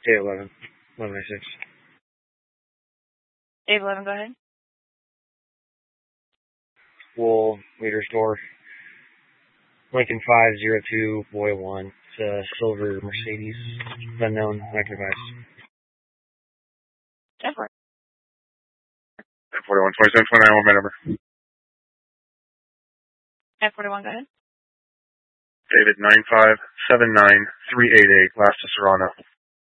A11. 1196. A11, go ahead. Wool, leader store. Lincoln 502, Boy 1. It's a silver Mercedes. Unknown, device. 10-4. 41, 27, 29, what my number? 10-41, go ahead. David 9579388, last to Serrano.